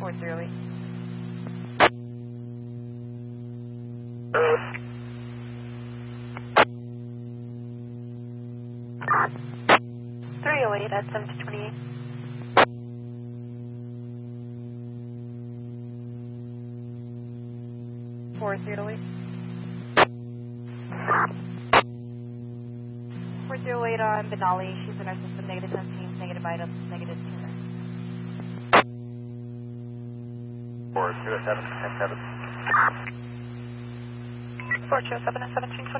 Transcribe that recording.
408. At 1728. Four zero eight. 408 on Benali. She's in our system. Negative 17, negative items, negative tuner. 427 and 7. 427 and 1720.